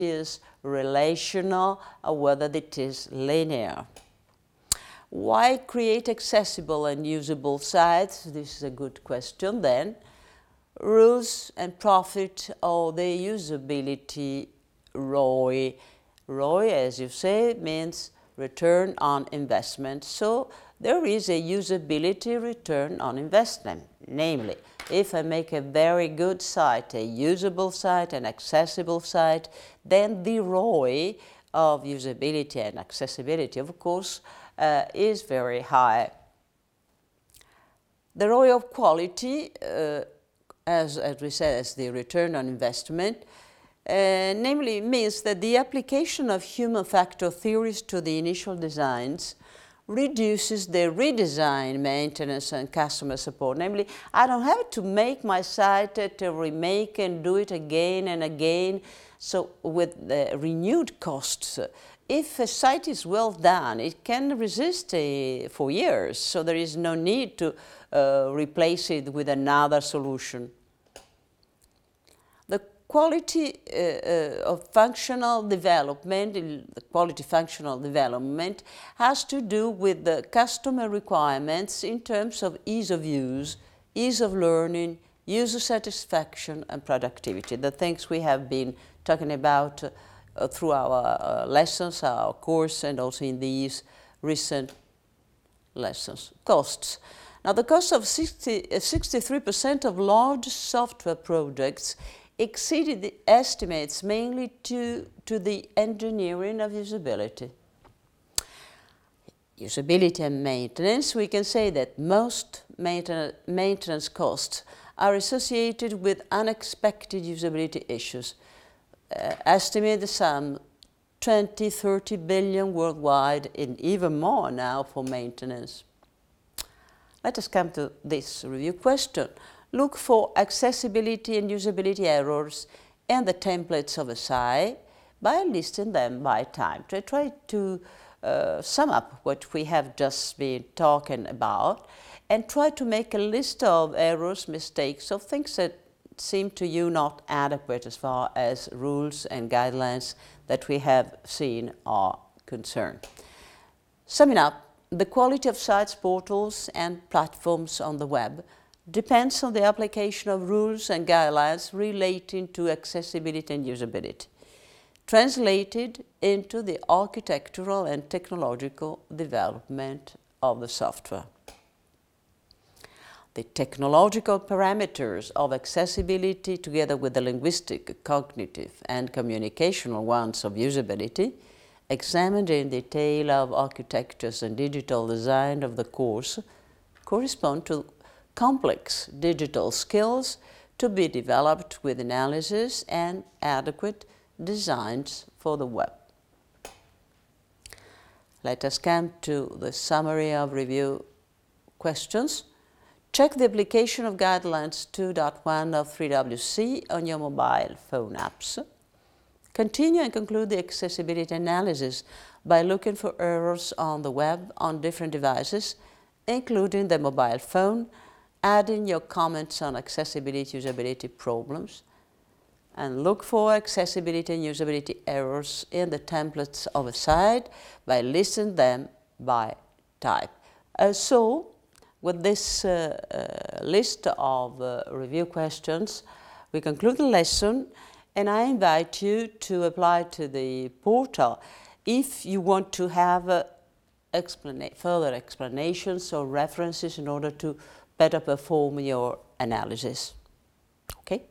is relational or whether it is linear. Why create accessible and usable sites? This is a good question then. Rules and profit or the usability ROI. ROI, as you say, means return on investment. So there is a usability return on investment. Namely, if I make a very good site, a usable site, an accessible site, then the ROI of usability and accessibility, of course, is very high. The ROI of quality, as we said, as the return on investment, namely means that the application of human factor theories to the initial designs reduces the redesign, maintenance and customer support. Namely, I don't have to make my site to remake and do it again and again, so with the renewed costs. If a site is well done, it can resist for years, so there is no need to replace it with another solution. The quality of functional development, the quality functional development has to do with the customer requirements in terms of ease of use, ease of learning, user satisfaction and productivity, the things we have been talking about through our lessons, our course, and also in these recent lessons. Costs. Now, the cost of 63% of large software projects exceeded the estimates mainly to the engineering of usability. Usability and maintenance, we can say that most maintenance costs are associated with unexpected usability issues. Estimate some 20–30 billion worldwide and even more now for maintenance. Let us come to this review question. Look for accessibility and usability errors in the templates of a site by listing them by time. To try to sum up what we have just been talking about and try to make a list of errors, mistakes, of things that seem to you not adequate as far as rules and guidelines that we have seen are concerned. Summing up, the quality of sites, portals and platforms on the web depends on the application of rules and guidelines relating to accessibility and usability, translated into the architectural and technological development of the software. The technological parameters of accessibility, together with the linguistic, cognitive and communicational ones of usability, examined in detail of architectures and digital design of the course, correspond to complex digital skills to be developed with analysis and adequate designs for the web. Let us come to the summary of review questions. Check the application of Guidelines 2.1 of 3WC on your mobile phone apps. Continue and conclude the accessibility analysis by looking for errors on the web on different devices, including the mobile phone, adding your comments on accessibility usability problems, and look for accessibility and usability errors in the templates of a site by listing them by type. So, with this list of review questions, we conclude the lesson, and I invite you to apply to the portal if you want to have further explanations or references in order to better perform your analysis. Okay?